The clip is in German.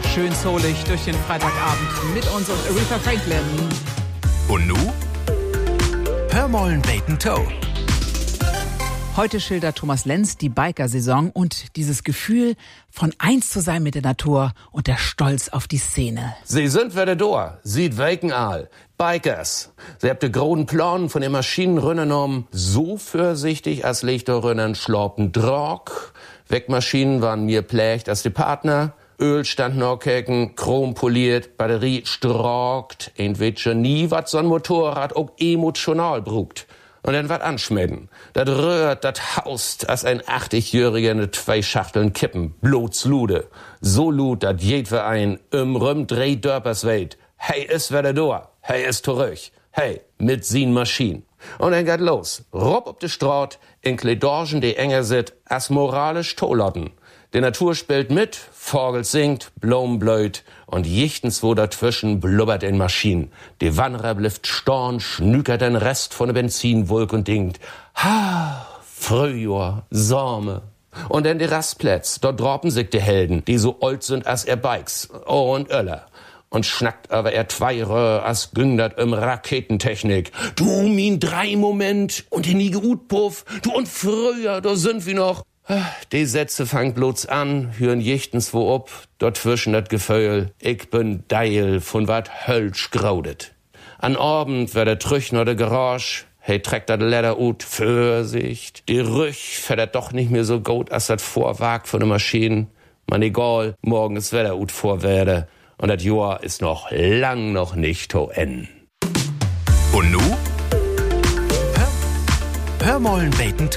Schön soulig durch den Freitagabend mit uns und Aretha Franklin. Und nu? Hör mollen Bacon Toe. Heute schildert Thomas Lenz die Biker-Saison und dieses Gefühl, von eins zu sein mit der Natur und der Stolz auf die Szene. Sie sind wieder da, sieht weken all. Bikers. Sie habt de großen Plan von den Maschinenrünnen genommen, so vorsichtig als Lichterrünnen schlaupen Drog. Wegmaschinen waren mir plächt als die Partner. Öl stand Norkeken, Chrom poliert, Batterie strokt. Entweder nie wat so'n Motorrad auch emotional brugt. Und dann wat anschmecken. Dat rührt, dat haust, als ein 80-Jähriger ne 2 Schachteln kippen. Blotslude. So lud, dat jed Verein im Rüm 3 Dörpers weit. Hey, is wieder da. Hey, is zurück. Hey, mit sin Maschinen. Und dann geht los. Rob ob de Straat, in Kledorgen, die enger sit, as moralisch Tolotten. Die Natur spielt mit, Vogel singt, Blumen blöd und jichtens wo dazwischen blubbert in Maschinen. Die Wanderer blifft storn, schnükert den Rest von der Benzinwolk und denkt, ha, Frühjahr, Sommer. Und dann die Rastplätz, dort droppen sich die Helden, die so alt sind als er Bikes, und Öller. Und schnackt aber er 2 Röhr, as gündert im Raketentechnik. Du, min 3 Moment und die nie Utpuff, du und früher, da sind wir noch. Die Sätze fangen bloß an, hören jichtens wo ob, dort zwischen dat Gefühl, ich bin Deil von wat Hölsch graudet. An Abend wär der Trüchner der Garage, hey trägt dat Leder ut, Vorsicht. Die Rüch fährt doch nicht mehr so gut, als dat Vorwag von der Maschine. Man egal, morgen ist Wetter ut vorwerde. Und dat Jahr ist noch lang noch nicht to enden. Und nu? Hör mollen Bacon Toe.